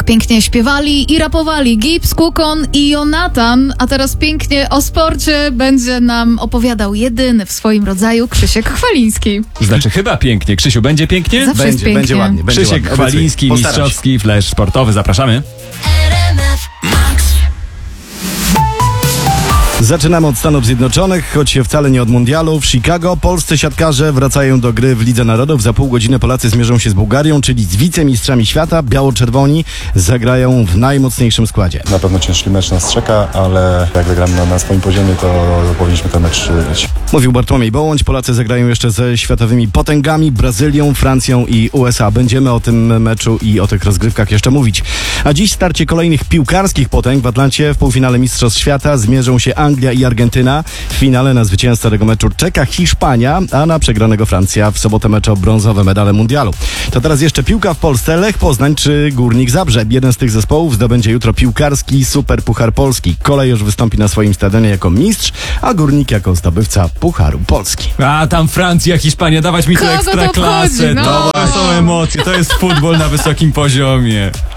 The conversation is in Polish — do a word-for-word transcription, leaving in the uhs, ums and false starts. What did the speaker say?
pięknie śpiewali i rapowali Gibbs, Kukon i Jonatan, a teraz pięknie o sporcie będzie nam opowiadał jedyny w swoim rodzaju Krzysiek Chwaliński. Znaczy chyba pięknie. Krzysiu, będzie pięknie? Zawsze jest Będzie, pięknie. będzie ładnie. Będzie Krzysiek ładnie. Chwaliński, Obiecuję. Postaram się. mistrzowski flash sportowy. Zapraszamy. Zaczynamy od Stanów Zjednoczonych, choć wcale nie od mundialu. W Chicago polscy siatkarze wracają do gry w Lidze Narodów. Za pół godziny Polacy zmierzą się z Bułgarią, czyli z wicemistrzami świata. Biało-czerwoni zagrają w najmocniejszym składzie. Na pewno ciężki mecz nas czeka, ale jak zagramy na, na swoim poziomie, to powinniśmy ten mecz wygrać. Mówił Bartłomiej Bołądź. Polacy zagrają jeszcze ze światowymi potęgami, Brazylią, Francją i U S A. Będziemy o tym meczu i o tych rozgrywkach jeszcze mówić. A dziś starcie kolejnych piłkarskich potęg. W Atlancie w półfinale Mistrzostw Świata zmierzą się Anglia i Argentyna. W finale na zwycięzcę tego meczu czeka Hiszpania, a na przegranego Francja. W sobotę mecz o brązowe medale mundialu. To teraz jeszcze piłka w Polsce. Lech Poznań czy Górnik Zabrze. Jeden z tych zespołów zdobędzie jutro piłkarski Super Puchar Polski. Kolej już wystąpi na swoim stadionie jako mistrz, a Górnik jako zdobywca Pucharu Polski. A tam Francja, Hiszpania, dawać mi Kogo tę to ekstraklasę. obchodzi, no? To są emocje, to jest futbol na wysokim poziomie.